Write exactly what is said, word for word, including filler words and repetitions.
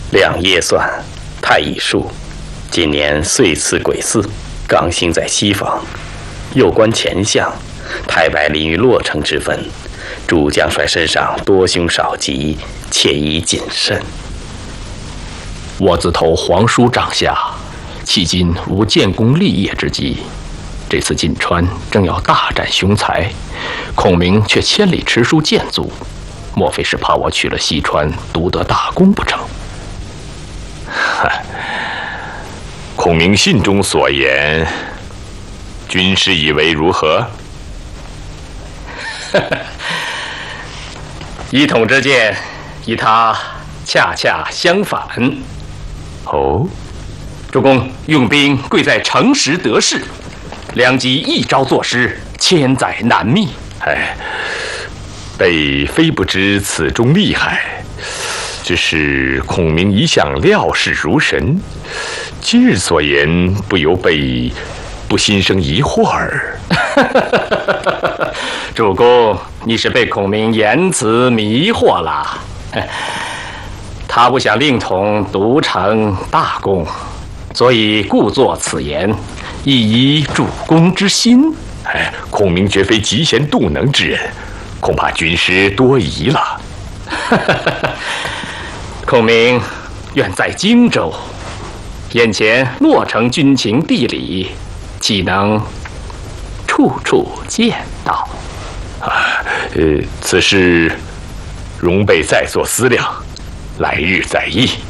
两叶算，太乙数，今年岁次癸巳，刚星在西方，又观前相，太白临于洛城之分，主将帅身上多凶少吉，切宜谨慎。 我自投皇叔帐下，迄今无建功立业之机。这次进川正要大展雄才，孔明却千里驰书谏阻，莫非是怕我去了西川独得大功不成？ 嗨，孔明信中所言，军师以为如何？ 一统之见，与他恰恰相反。 哦， 主公用兵贵在诚实得势，良机一朝作失，千载难觅。 哎，备非不知此中厉害，只是孔明一向料事如神，今日所言不由备不心生疑惑耳。 主公，你是被孔明言辞迷惑了。他不想令统独成大功，所以故作此言，以遗主公之心。 哎，孔明绝非嫉贤妒能之人，恐怕军师多疑了。 孔明远在荆州，眼前洛城军情地理，岂能处处见到？ 啊，呃，此事容备再做思量，来日再议。